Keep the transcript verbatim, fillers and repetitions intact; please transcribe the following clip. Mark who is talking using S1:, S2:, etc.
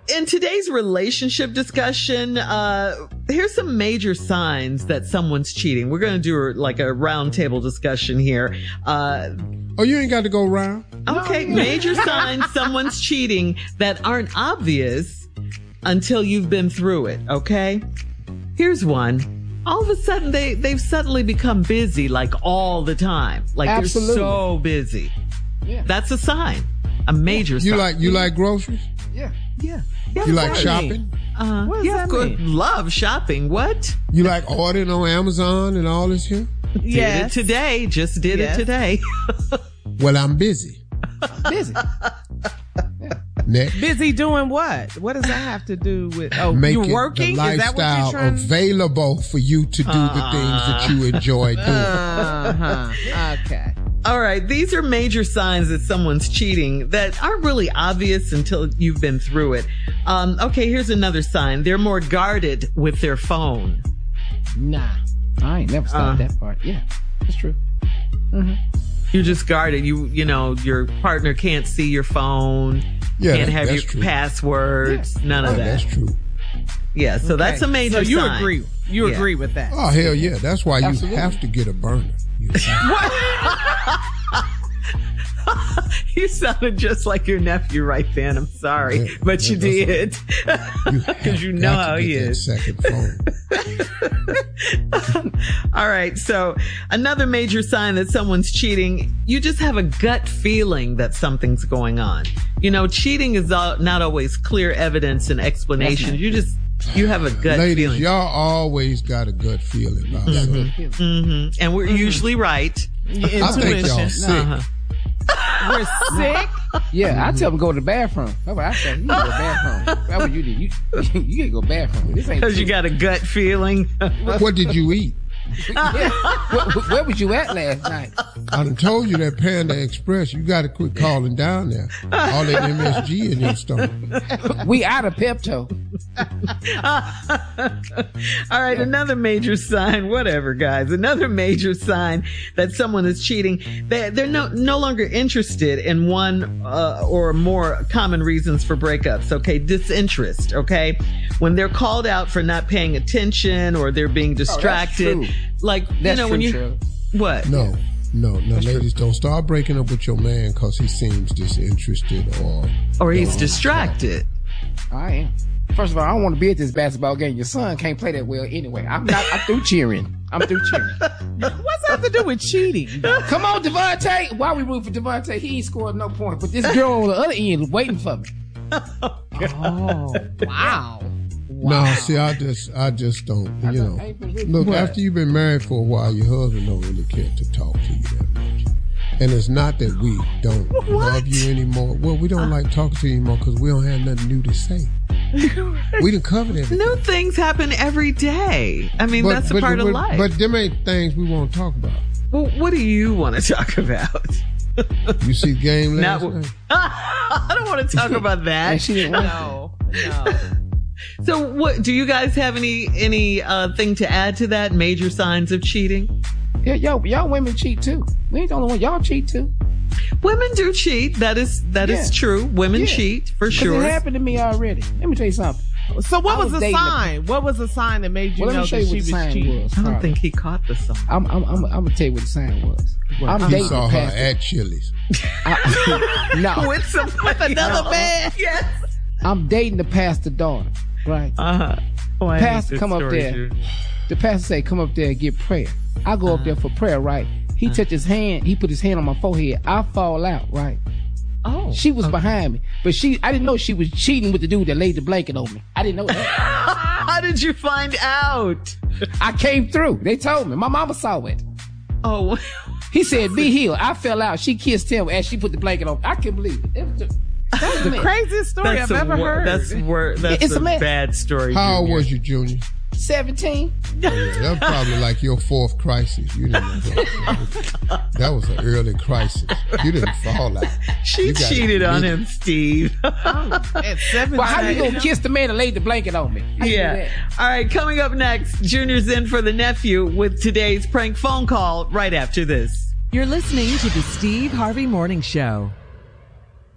S1: in today's relationship discussion, uh, here's some major signs that someone's cheating. We're going to do like a roundtable discussion here. Uh,
S2: oh, you ain't got to go round.
S1: Okay, major signs someone's cheating that aren't obvious until you've been through it, okay? Here's one. All of a sudden, they, they've suddenly become busy, like all the time. Like
S3: Absolutely.
S1: They're so busy.
S3: Yeah.
S1: That's a sign. A major
S2: you
S1: sign.
S2: Like, you like groceries?
S3: Yeah.
S1: Yeah. yeah
S2: You like shopping?
S1: Uh,
S3: What does
S1: yeah,
S3: that
S1: good.
S3: mean?
S1: Love shopping. What?
S2: You like ordering on Amazon and all this here?
S1: Yes. Did it today. Just did
S3: Yes.
S1: it today.
S2: Well, I'm busy.
S3: Busy.
S2: Next.
S4: Busy doing what? What does that have to do with? Oh,
S2: Making
S4: you working?
S2: the
S4: Is that what you're
S2: lifestyle
S4: trying?
S2: available for you to do
S1: Uh,
S2: the things that you enjoy doing.
S4: Uh-huh. Okay.
S1: All right. These are major signs that someone's cheating that aren't really obvious until you've been through it. Um, okay. Here's another sign. They're more guarded with their phone.
S3: Nah. I ain't never stopped
S1: Uh.
S3: that part. Yeah. That's true. Mm-hmm.
S1: You're just guarded. You, you know, your partner can't see your phone.
S2: Yeah,
S1: can't
S2: that-
S1: have
S2: that's
S1: your
S2: true.
S1: passwords. None
S2: Oh,
S1: of that.
S2: that's true.
S1: Yeah. So that's a major
S4: So you
S1: sign.
S4: agree? You
S1: Yeah.
S4: agree with that?
S2: Oh, hell yeah. That's why you
S3: Absolutely.
S2: have to get a burner. You have-
S1: You sounded just like your nephew right then. I'm sorry,
S2: Yeah,
S1: but you
S2: yeah,
S1: did.
S2: you have
S1: Because you know
S2: got to
S1: how he
S2: get that
S1: is.
S2: second phone.
S1: All right. So another major sign that someone's cheating, you just have a gut feeling that something's going on. You know, cheating is all, not always clear evidence and explanation. You just, you have a gut
S2: Ladies,
S1: feeling.
S2: y'all always got a good feeling about
S1: Mm-hmm.
S2: stuff.
S1: hmm And we're usually right.
S4: Your
S2: I think y'all
S4: intuition.
S2: sick.
S1: Uh-huh.
S4: We're sick.
S3: Yeah, I tell them go to the bathroom. That's what I say. You go to the bathroom. That's what you do. You, you gotta go to the bathroom. This ain't
S1: Because you
S3: true.
S1: got a gut feeling.
S2: What did you eat?
S3: Yeah. where, where was you at last night?
S2: I done told you that Panda Express, you got to quit calling down there. All that M S G in your stomach.
S3: We out of Pepto.
S1: All right, another major sign, whatever, guys. Another major sign that someone is cheating. They, they're no, no longer interested in one uh, or more common reasons for breakups. Okay, disinterest. Okay, when they're called out for not paying attention or they're being distracted,
S3: true.
S1: like
S3: That's
S1: you know
S3: true,
S1: when you
S3: Shirley.
S1: what?
S2: No, no, no, ladies, don't start breaking up with your man because he seems disinterested or...
S1: Or he's distracted.
S3: I am. First of all, I don't want to be at this basketball game. Your son can't play that well anyway. I'm not. I'm through cheering. I'm through cheering.
S4: What's that have to do with cheating?
S3: Come on, Devontae. Why we root for Devontae? He ain't scored no point, but this girl on the other end waiting for me.
S4: Oh, wow.
S2: No, see, I just, I just don't, you know.
S3: I ain't been rooting
S2: Look,
S3: for
S2: after you've been married for a while, your husband don't really care to talk to you that much. And it's not that we don't love you anymore. Well, we don't like talking to you anymore because we don't have nothing new to say. We done covered everything.
S1: New things happen every day. I mean, that's a part of
S2: but,
S1: life.
S2: But them ain't things we want to talk about.
S1: Well, what do you want to talk about?
S2: You see the game last
S1: Not-
S2: night?
S1: I don't want to talk about that.
S3: And she didn't win.
S4: No, no.
S1: So, what do you guys have any any uh, thing to add to that? Major signs of cheating?
S3: Yeah, yo, y'all women cheat too. We ain't the only one. Y'all cheat too.
S1: Women do cheat. That is that is
S3: Yeah.
S1: true. Women
S3: Yeah.
S1: cheat for
S3: 'Cause
S1: sure.
S3: it happened to me already. Let me tell you something.
S4: So what
S3: I
S4: was
S3: was
S4: the
S3: dating a-
S4: sign? What was the sign that made you
S3: Well, let
S4: know
S3: me show
S4: that
S3: you
S4: she
S3: what
S4: was
S3: the sign
S4: cheating?
S3: was.
S1: I don't
S3: Carla.
S1: think he caught the song.
S3: I'm, I'm, I'm, I'm gonna tell you what the sign was. I'm
S2: You
S3: dating
S2: saw
S3: the
S2: her
S3: pastor.
S2: at Chili's.
S3: I, no,
S1: With some with another man. Yes.
S3: I'm dating the pastor daughter. Right.
S1: Uh huh. Oh, I hate
S3: Pastor
S1: this
S3: come up
S1: story,
S3: there.
S1: Drew.
S3: The pastor say, "Come up there and get prayer." I go up there for prayer. Right. He touch his hand. He put his hand on my forehead. I fall out. Right.
S1: Oh,
S3: She was behind me, but she. I didn't know she was cheating with the dude that laid the blanket on me. I didn't know that.
S1: how did you find out?
S3: I came through. They told me. My mama saw it.
S1: Oh,
S3: He said, "Be healed." I fell out. She kissed him as she put the blanket on. I couldn't believe it. It was just,
S4: That's the craziest story
S1: that's
S4: I've
S1: a
S4: ever
S1: wor-
S4: heard.
S1: That's wor- That's
S3: It's
S1: a,
S3: a mess.
S1: bad story.
S2: How old
S1: Junior.
S2: was you, Junior?
S3: seventeen.
S2: Yeah, that was probably like your fourth crisis. You didn't. That was an early crisis. You didn't fall out.
S1: She
S2: You got
S1: cheated
S2: it.
S1: on him, Steve.
S4: At seventeen.
S3: Well, how you gonna kiss the man that laid the blanket on me? How you do
S1: Yeah.
S3: that?
S1: All right. Coming up next, Junior's in for the nephew with today's prank phone call right after this.
S5: You're listening to the Steve Harvey Morning Show.